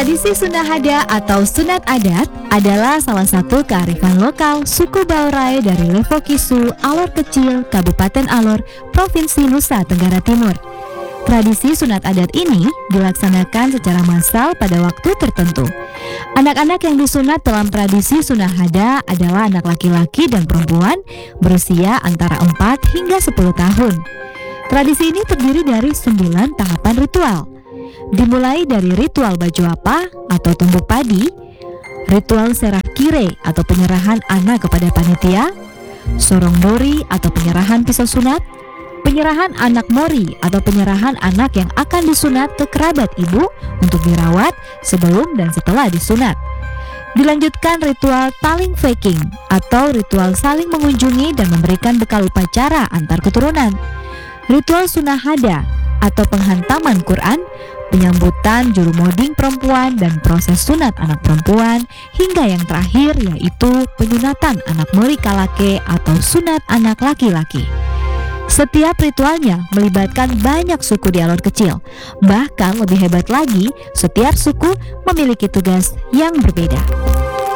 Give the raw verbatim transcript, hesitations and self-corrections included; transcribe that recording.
Tradisi sunah hada atau sunat adat adalah salah satu kearifan lokal suku Baorai dari Levokisu, Alor Kecil, Kabupaten Alor, Provinsi Nusa Tenggara Timur. Tradisi sunat adat ini dilaksanakan secara massal pada waktu tertentu. Anak-anak yang disunat dalam tradisi sunah hada adalah anak laki-laki dan perempuan berusia antara empat hingga sepuluh tahun. Tradisi ini terdiri dari sembilan tahapan ritual. Dimulai dari ritual baju apa atau tumbuk padi, ritual serah kire atau penyerahan anak kepada panitia, sorong dori atau penyerahan pisau sunat, penyerahan anak mori atau penyerahan anak yang akan disunat ke kerabat ibu untuk dirawat sebelum dan setelah disunat. Dilanjutkan ritual taling faking atau ritual saling mengunjungi dan memberikan bekal upacara antar keturunan. Ritual sunah hada atau penghantaman Quran, penyambutan juru moding perempuan dan proses sunat anak perempuan, hingga yang terakhir yaitu penyunatan anak mori kalake atau sunat anak laki-laki. Setiap ritualnya melibatkan banyak suku di Alor Kecil. Bahkan lebih hebat lagi, setiap suku memiliki tugas yang berbeda.